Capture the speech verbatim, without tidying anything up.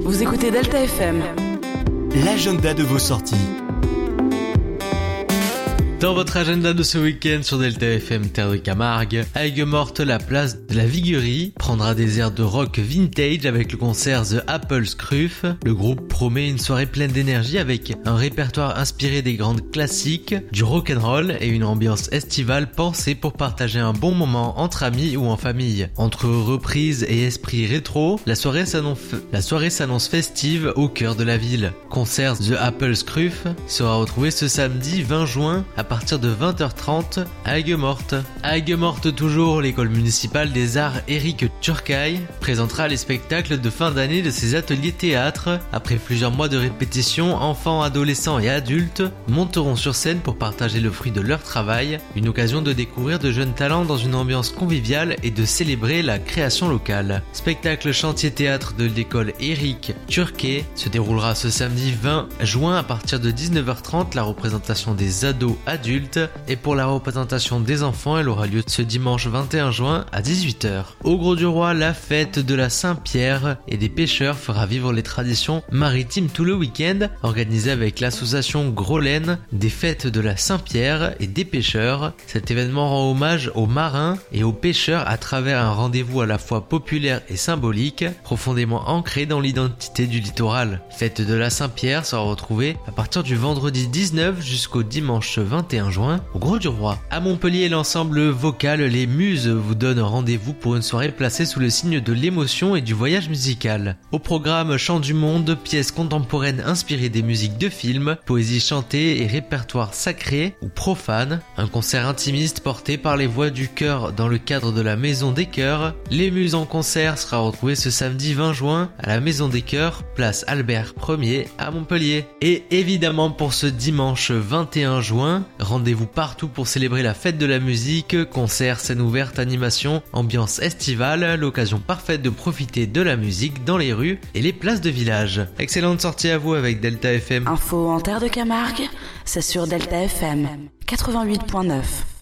Vous écoutez Delta F M. L'agenda de vos sorties. Dans votre agenda de ce week-end sur Delta F M Terre de Camargue, à Aigues-Mortes, la place de la Viguerie prendra des airs de rock vintage avec le concert The Apple Scruff. Le groupe promet une soirée pleine d'énergie avec un répertoire inspiré des grandes classiques, du rock'n'roll et une ambiance estivale pensée pour partager un bon moment entre amis ou en famille. Entre reprises et esprit rétro, la soirée s'annonce, la soirée s'annonce festive au cœur de la ville. Concert The Apple Scruff sera retrouvé ce samedi vingt juin à à partir de vingt heures trente à Aigues-Mortes. À Aigues-Mortes toujours, l'école municipale des arts Éric Turcaille présentera les spectacles de fin d'année de ses ateliers théâtre. Après plusieurs mois de répétition, enfants, adolescents et adultes monteront sur scène pour partager le fruit de leur travail, une occasion de découvrir de jeunes talents dans une ambiance conviviale et de célébrer la création locale. Spectacle chantier théâtre de l'école Éric Turcaille se déroulera ce samedi vingt juin à partir de dix-neuf heures trente, la représentation des ados adultes et pour la représentation des enfants, elle aura lieu ce dimanche vingt et un juin à dix-huit heures. Au Grau-du-Roi, la fête de la Saint-Pierre et des pêcheurs fera vivre les traditions maritimes tout le week-end, organisée avec l'association Grolaine des fêtes de la Saint-Pierre et des pêcheurs. Cet événement rend hommage aux marins et aux pêcheurs à travers un rendez-vous à la fois populaire et symbolique, profondément ancré dans l'identité du littoral. Fête de la Saint-Pierre sera retrouvée à partir du vendredi dix-neuf jusqu'au dimanche vingt et un juin au Grau-du-Roi. À Montpellier, l'ensemble vocal Les Muses vous donne rendez-vous pour une soirée placée sous le signe de l'émotion et du voyage musical. Au programme Chants du Monde, pièces contemporaines inspirées des musiques de films, poésie chantée et répertoire sacré ou profane. Un concert intimiste porté par les voix du chœur dans le cadre de la Maison des Chœurs. Les Muses en concert sera retrouvé ce samedi vingt juin à la Maison des Chœurs, place Albert Ier à Montpellier. Et évidemment pour ce dimanche vingt et un juin, rendez-vous partout pour célébrer la fête de la musique, concerts, scènes ouvertes, animations, ambiance estivale, l'occasion parfaite de profiter de la musique dans les rues et les places de village. Excellente sortie à vous avec Delta F M. Info en Terre de Camargue, c'est sur Delta F M quatre-vingt-huit point neuf.